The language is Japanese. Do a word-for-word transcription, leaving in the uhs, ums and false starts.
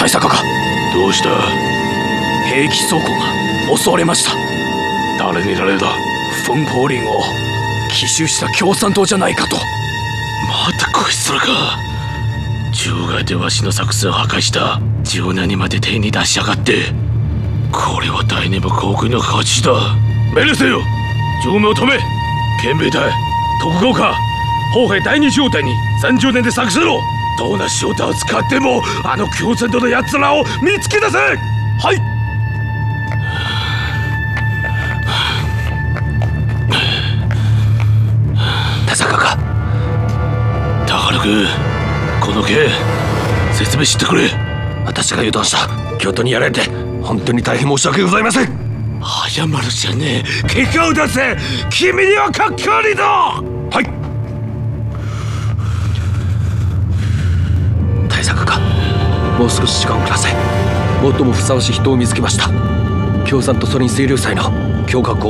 大佐か。 どうした？ 兵器倉庫が襲われました。 誰にやられた？ フォン・ポーリンを奇襲した共産党じゃないかと。 またこいつらか。場外でわしの作戦を破壊した柔軟にまで手に出しやがって。これは大ネブ航空の勝ちだ。命令せよ。乗務を止め。憲兵隊、特攻課、砲兵第二小隊にさんじゅうねんで作せろ。どんなショーターを使ってもあの共産党のやつらを見つけ出せ。 はい。 田坂か。宝君、この件説明してくれ。 私が油断した京都にやられて本当に大変申し訳ございません。 謝るじゃねえ。結果を出せ。君にはかっかりだ。 はい。大佐か。もう少し時間をください。最もふさわしい人を見つけました。共産とソ連清流祭の教科校